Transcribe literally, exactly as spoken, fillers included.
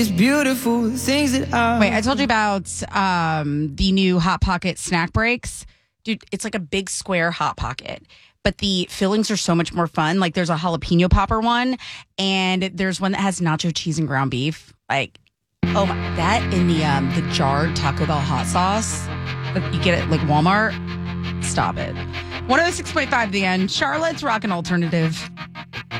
It's beautiful things that I... Wait, I told you about um, the new Hot Pocket snack breaks. Dude, it's like a big square Hot Pocket, but the fillings are so much more fun. Like there's a jalapeno popper one, and there's one that has nacho cheese and ground beef. Like, oh my, that in the um, the jarred Taco Bell hot sauce that you get at like Walmart. Stop it. one oh six point five The End. Charlotte's Rock and Alternative.